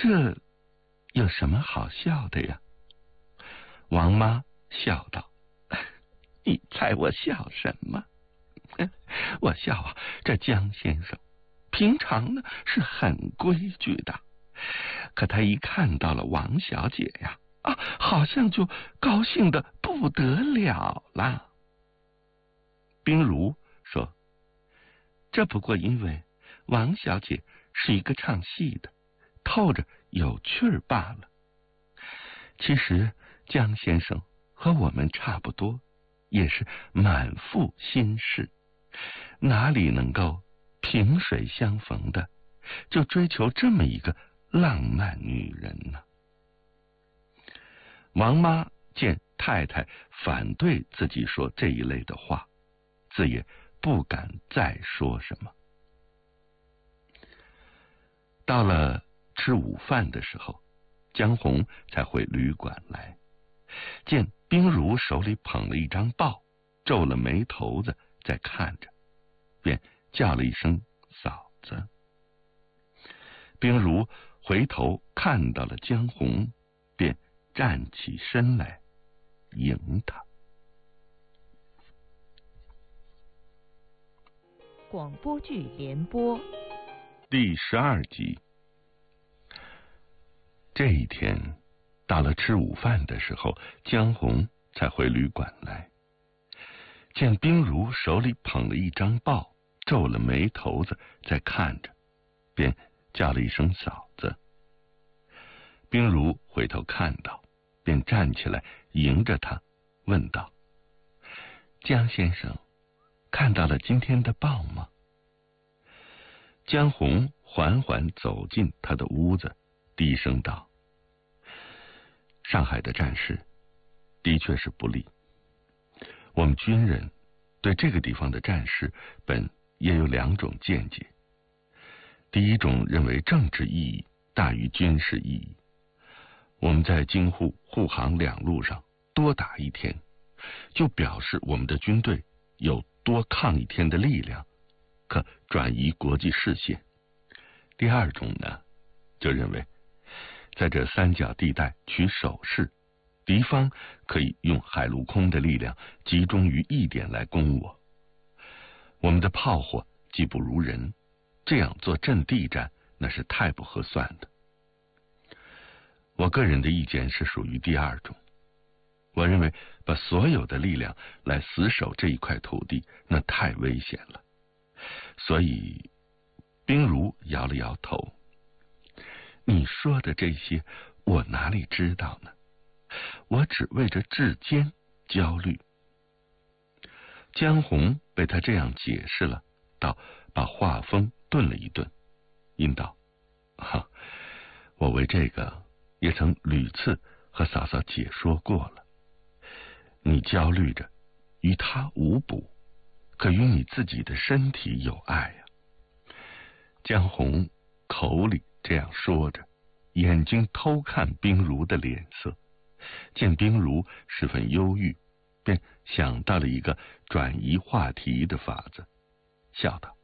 这有什么好笑的呀？王妈笑道：你猜我笑什么？我笑啊，这江先生平常呢是很规矩的，可他一看到了王小姐呀，好像就高兴得不得了了。冰如说：这不过因为王小姐是一个唱戏的，透着有趣儿罢了。其实江先生和我们差不多，也是满腹心事，哪里能够萍水相逢的就追求这么一个浪漫女人呢？王妈见太太反对自己说这一类的话，自也不敢再说什么。到了吃午饭的时候，江红才回旅馆来，见冰如手里捧了一张报，皱了眉头子在看着，便叫了一声嫂子。冰如回头看到了江红，便站起身来迎他。 广播剧联播第12集。这一天到了吃午饭的时候，江红才回旅馆来，见冰如手里捧了一张报，皱了眉头子在看着，便叫了一声嫂子。冰如回头看到，便站起来迎着他问道：江先生看到了今天的报吗？江红缓缓走进他的屋子，低声道：上海的战事的确是不利，我们军人对这个地方的战事本也有2种见解。第一种认为政治意义大于军事意义，我们在京沪沪杭2路上多打1天，就表示我们的军队有多抗1天的力量，可转移国际视线。第二种呢，就认为在这三角地带取守势，敌方可以用海陆空的力量集中于一点来攻我，我们的炮火技不如人，这样做阵地战那是太不合算的。我个人的意见是属于第二种，我认为把所有的力量来死守这一块土地，那太危险了。所以冰如摇了摇头：你说的这些我哪里知道呢？我只为着治坚焦虑。江红被他这样解释了，倒把话锋顿了一顿，应道：我为这个也曾屡次和嫂嫂解说过了。你焦虑着与他无补，可与你自己的身体有碍呀。江红口里这样说着，眼睛偷看冰如的脸色，见冰如十分忧郁，便想到了一个转移话题的法子，笑道：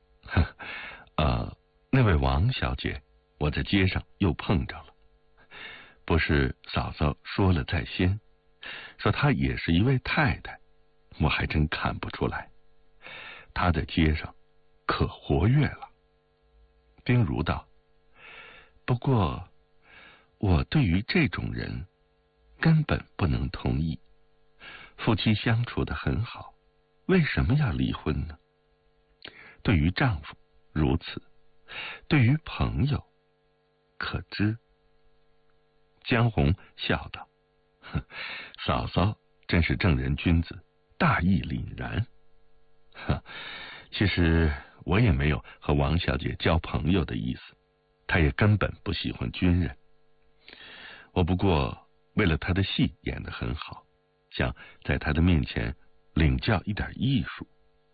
那位王小姐我在街上又碰着了，不是嫂嫂说了在先，说她也是一位太太，我还真看不出来，她在街上可活跃了。冰如道：不过我对于这种人根本不能同意，夫妻相处得很好，为什么要离婚呢？对于丈夫如此，对于朋友可知？江红笑道：嫂嫂真是正人君子，大义凛然。其实我也没有和王小姐交朋友的意思，她也根本不喜欢军人，我不过为了她的戏演得很好，想在她的面前领教一点艺术。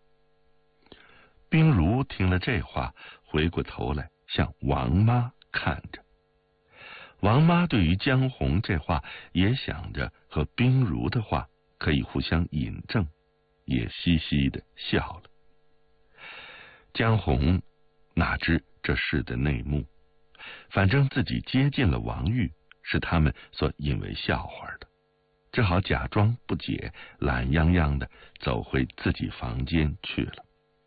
冰如听了这话，回过头来向王妈看着。王妈对于江红这话也想着和冰如的话可以互相引证，也嘻嘻的笑了。江红哪知这事的内幕， 反正自己接近了王玉，是他们所引为笑话的，只好假装不解，懒洋洋的走回自己房间去了。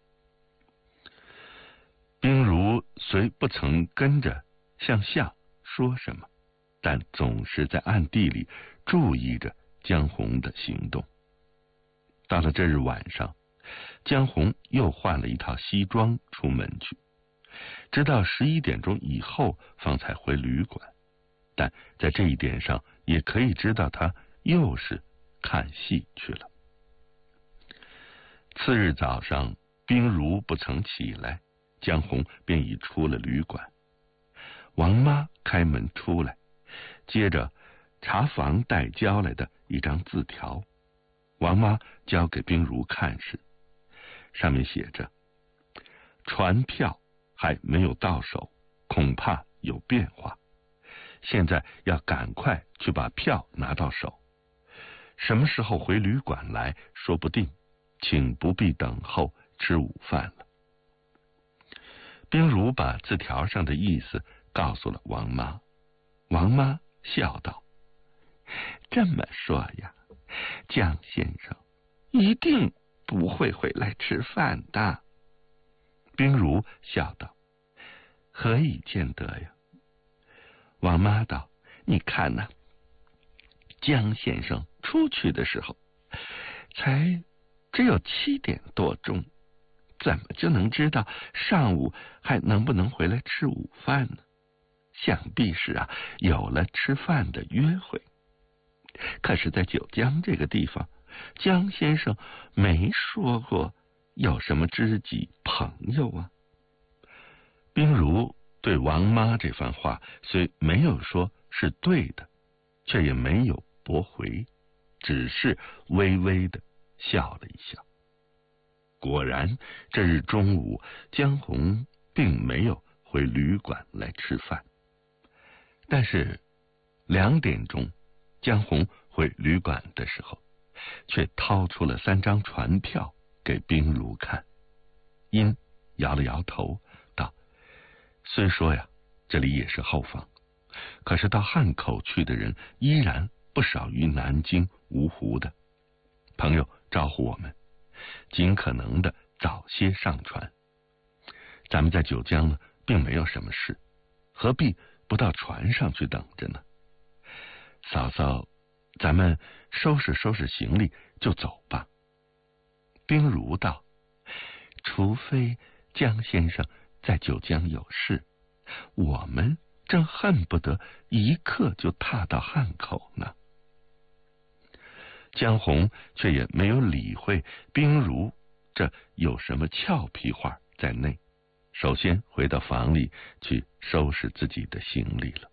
冰如虽不曾跟着向夏说什么，但总是在暗地里注意着江红的行动。到了这日晚上，江红又换了一套西装出门去，直到11点钟以后方才回旅馆，但在这一点上也可以知道他又是看戏去了。次日早上，冰如不曾起来，江红便已出了旅馆。王妈开门出来，接着查房带交来的一张字条，王妈交给冰如看时，上面写着：船票还没有到手，恐怕有变化，现在要赶快去把票拿到手，什么时候回旅馆来说不定，请不必等候吃午饭了。冰如把字条上的意思告诉了王妈，王妈笑道：这么说呀，江先生一定不会回来吃饭的。冰如笑道：何以见得呀？王妈道：你看呐，江先生出去的时候才只有7点多钟，怎么就能知道上午还能不能回来吃午饭呢？想必是有了吃饭的约会。可是在九江这个地方，江先生没说过有什么知己朋友啊。冰如对王妈这番话虽没有说是对的，却也没有驳回，只是微微的笑了一笑。果然这日中午，江红并没有回旅馆来吃饭，但是2点钟江红回旅馆的时候，却掏出了3张船票给冰如看。因摇了摇头道：虽说呀，这里也是后方，可是到汉口去的人依然不少于南京、芜湖的。朋友招呼我们尽可能的早些上船，咱们在九江呢并没有什么事，何必不到船上去等着呢？嫂嫂，咱们收拾收拾行李就走吧。冰如道：除非江先生在九江有事，我们正恨不得一刻就踏到汉口呢。江红却也没有理会冰如这有什么俏皮话在内，首先回到房里去收拾自己的行李了。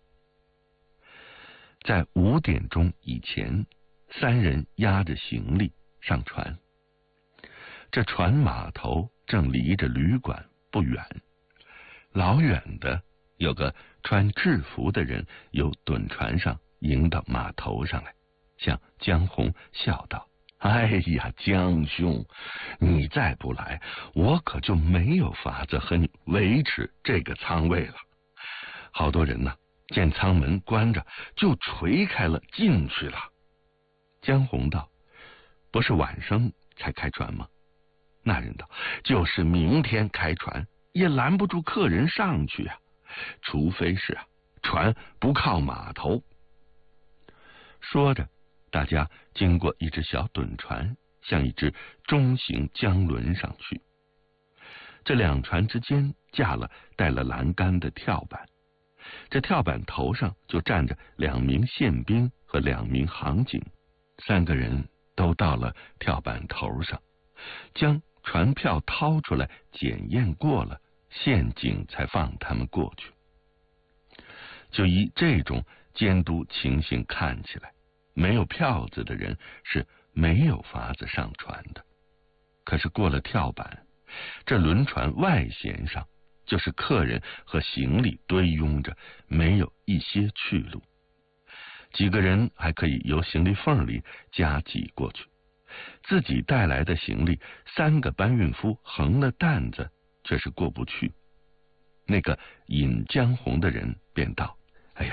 在5点钟以前，3人押着行李上船。这船码头正离着旅馆不远，老远的有个穿制服的人由趸船上迎到码头上来，向江红笑道：哎呀，江兄，你再不来，我可就没有法子和你维持这个舱位了。好多人呢，见舱门关着就垂开了进去了。江红道：不是晚上才开船吗？那人道：就是明天开船，也拦不住客人上去啊，除非是船不靠码头。说着，大家经过一只小趸船，向一只中型江轮上去。这2船之间架了带了栏杆的跳板，这跳板头上就站着2名宪兵和2名航警，3个人都到了跳板头上，将船票掏出来检验过了，宪警才放他们过去。就以这种监督情形看起来，没有票子的人是没有法子上船的。可是过了跳板，这轮船外舷上就是客人和行李堆拥着，没有一些去路。几个人还可以由行李缝里夹挤过去，自己带来的行李3个搬运夫横了担子却是过不去。 那个引江红的人便道：“